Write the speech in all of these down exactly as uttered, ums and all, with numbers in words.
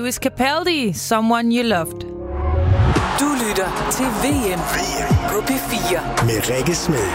Lewis Capaldi, Someone You Loved. Du lytter til V M på P fire med Rikke Smed.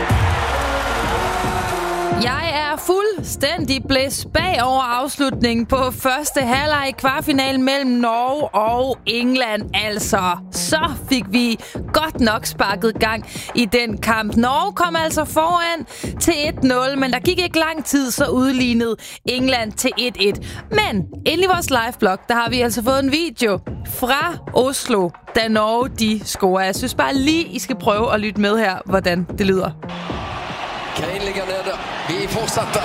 Jeg er fuldstændig blæst bagover afslutningen på første halvleg i kvartfinalen mellem Norge og England. Altså, så fik vi godt nok sparket gang i den kamp. Norge kom altså foran til et nul, men der gik ikke lang tid, så udlignede England til et et. Men inde i vores liveblog, der har vi altså fået en video fra Oslo, da Norge de scorer. Jeg synes bare lige, I skal prøve at lytte med her, hvordan det lyder. Kane ligger nede. Vi fortsætter.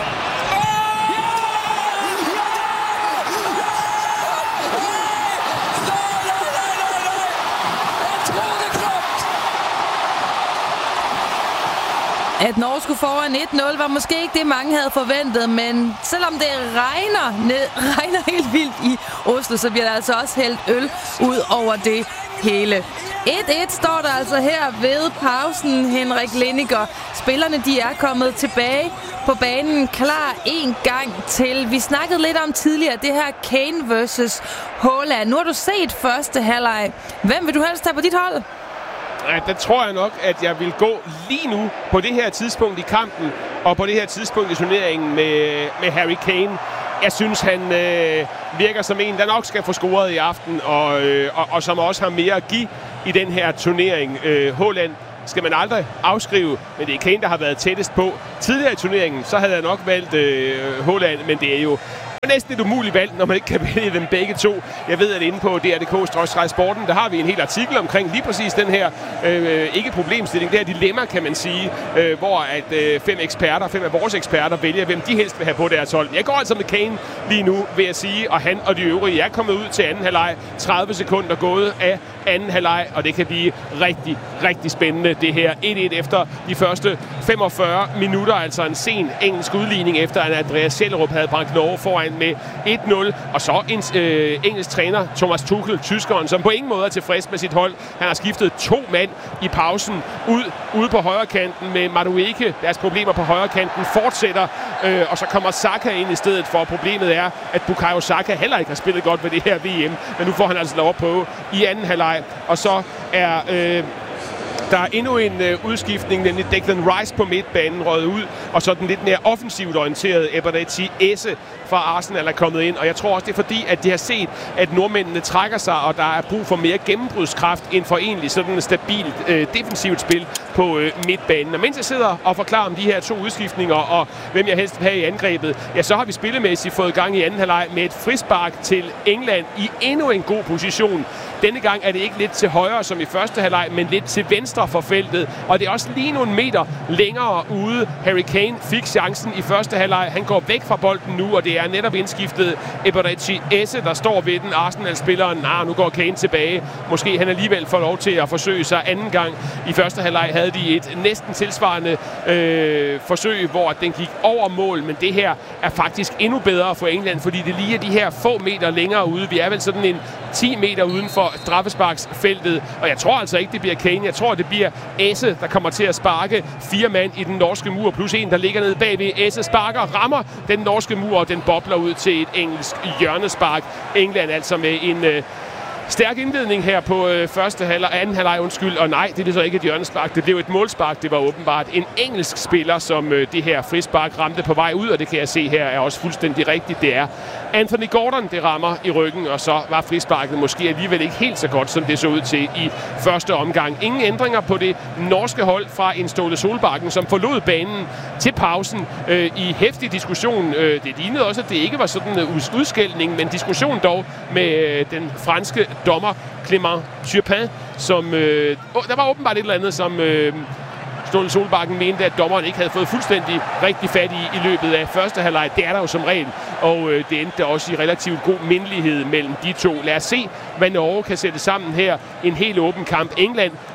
At Norge skulle foran et nul var måske ikke det, mange havde forventet, men selvom det regner, ned, regner helt vildt i Oslo, så bliver der altså også hældt øl ud over det hele. et et står der altså her ved pausen, Henrik Lindiger. Spillerne de er kommet tilbage på banen, klar en gang til. Vi snakkede lidt om tidligere, det her Kane versus Haaland. Nu har du set første halvleg. Hvem vil du helst have på dit hold? Ja, der tror jeg nok, at jeg vil gå lige nu på det her tidspunkt i kampen og på det her tidspunkt i turneringen med, med Harry Kane. Jeg synes, han øh, virker som en, der nok skal få scoret i aften, og, øh, og, og som også har mere at give i den her turnering. Øh, Haaland skal man aldrig afskrive, men det er Kane, der har været tættest på. Tidligere i turneringen, så havde jeg nok valgt øh, Haaland, men det er jo næsten et umuligt valg, når man ikke kan vælge dem begge to. Jeg ved, at inde på D R punktum D K sporten, der har vi en hel artikel omkring lige præcis den her, øh, ikke problemstilling, det her dilemma, kan man sige, øh, hvor at øh, fem eksperter, fem af vores eksperter vælger, hvem de helst vil have på deres hold. Jeg går altså med Kane lige nu, vil jeg sige, og han og de øvrige er kommet ud til anden halvleg. tredive sekunder gået af anden halvleg, og det kan blive rigtig, rigtig spændende, det her. et et efter de første femogfyrre minutter, altså en sen engelsk udligning, efter at Andreas Schellerup havde bragt Norge foran med et nul, og så en øh, engelsk træner, Thomas Tuchel, tyskeren, som på ingen måde er tilfreds med sit hold. Han har skiftet to mand i pausen ud, ude på højre kanten med Madueke. Deres problemer på højre kanten fortsætter, øh, og så kommer Saka ind i stedet for. Problemet er, at Bukayo Saka heller ikke har spillet godt ved det her V M, men nu får han altså lov at prøve i anden halvleg, og så er øh, der er endnu en øh, udskiftning, nemlig Declan Rice på midtbanen røget ud, og så den lidt mere offensivt orienterede Eberechi Eze fra Arsenal er kommet ind. Og jeg tror også, det er fordi, at de har set, at nordmændene trækker sig, og der er brug for mere gennembrudskraft end for egentlig sådan et stabilt øh, defensivt spil på øh, midtbanen. Og mens jeg sidder og forklarer om de her to udskiftninger, og hvem jeg helst vil have i angrebet, ja, så har vi spillemæssigt fået gang i anden halvleg med et frispark til England i endnu en god position. Denne gang er det ikke lidt til højre som i første halvleg, men lidt til venstre for feltet. Og det er også lige nogle meter længere ude. Harry Kane fik chancen i første halvleg. Han går væk fra bolden nu, og det er netop indskiftet Eberechi Eze, der står ved den. Arsenal-spilleren, nah, nu går Kane tilbage. Måske han alligevel får lov til at forsøge sig anden gang. I første halvleg havde de et næsten tilsvarende øh, forsøg, hvor den gik over mål. Men det her er faktisk endnu bedre for England, fordi det lige er de her få meter længere ude. Vi er vel sådan en ti meter uden for straffesparksfeltet, og jeg tror altså ikke, det bliver Kane. Jeg tror, det bliver Eze, der kommer til at sparke fire mand i den norske mur, plus en, der ligger nede bagved. Eze sparker, rammer den norske mur, og den bobler ud til et engelsk hjørnespark. England altså med en øh, stærk indledning her på øh, første halvleg, anden halvleg, undskyld, og nej, det er så ikke et hjørnespark, det blev et målspark. Det var åbenbart en engelsk spiller, som øh, det her frispark ramte på vej ud, og det kan jeg se her er også fuldstændig rigtigt. Det er Anthony Gordon, det rammer i ryggen, og så var frisparket måske alligevel ikke helt så godt, som det så ud til i første omgang. Ingen ændringer på det norske hold fra en Ståle Solbakken, som forlod banen til pausen øh, i heftig diskussion. Øh, det lignede også, at det ikke var sådan en udskældning, men diskussion dog med øh, den franske dommer Clément Turpin, som øh, der var åbenbart et eller andet, som øh, Ståle Solbakken mente, at dommeren ikke havde fået fuldstændig rigtig fat i i løbet af første halvleg. Det er der jo som regel, og øh, det endte også i relativt god mindelighed mellem de to. Lad os se, hvad Norge kan sætte sammen her. En helt åben kamp. England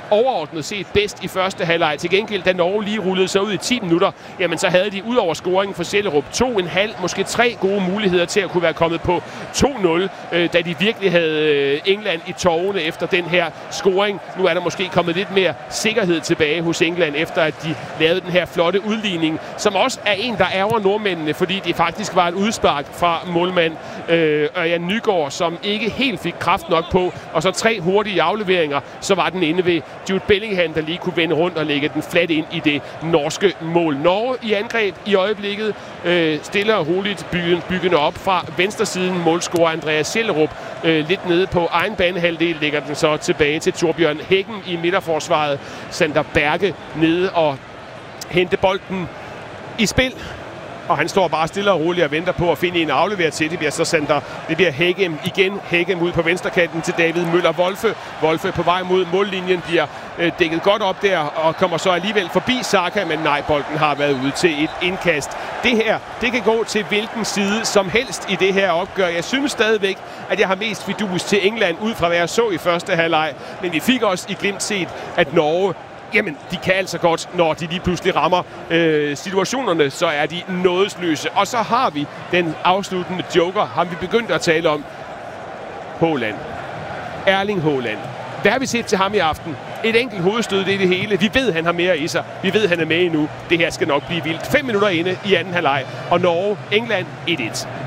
overordnet set bedst i første halvleg. Til gengæld, da Norge lige rullede sig ud i ti minutter, jamen så havde de ud over scoringen for Sjællerup to og en halv, måske tre gode muligheder til at kunne være kommet på to nul, øh, da de virkelig havde England i tårne efter den her scoring. Nu er der måske kommet lidt mere sikkerhed tilbage hos England, efter at de lavede den her flotte udligning, som også er en, der ærger nordmændene, fordi det faktisk var et udspark fra målmand øh, Ørjan Nygaard, som ikke helt fik kraft nok på, og så tre hurtige afleveringer, så var den inde ved Jude Bellingham, der lige kunne vende rundt og lægge den flat ind i det norske mål. Norge i angreb i øjeblikket, øh, stille og roligt byggen, byggende op fra venstresiden. Målscorer Andreas Sjællerup øh, lidt nede på egen banehalvdel, lægger den så tilbage til Torbjørn Hækken i midterforsvaret. Sander Berge nede og hente bolden i spil. Og han står bare stille og roligt og venter på at finde en aflever til. Det bliver så Sander, det bliver Hækken igen. Hækken ud på venstrekanten til David Møller Wolfe. Wolfe på vej mod mållinjen, bliver øh, dækket godt op der og kommer så alligevel forbi Saka, men nej, bolden har været ude til et indkast. Det her, det kan gå til hvilken side som helst i det her opgør. Jeg synes stadigvæk, at jeg har mest fidus til England ud fra hvad jeg så i første halvleg. Men vi fik også i glimt set, at Norge, jamen, de kan altså godt, når de lige pludselig rammer øh, situationerne, så er de nådesløse. Og så har vi den afsluttende joker, ham vi begyndt at tale om, Haaland. Erling Haaland. Hvad har vi set til ham i aften? Et enkelt hovedstød, det er det hele. Vi ved, han har mere i sig. Vi ved, han er med endnu. Det her skal nok blive vildt. Fem minutter inde i anden halvleg. Og Norge, England et et.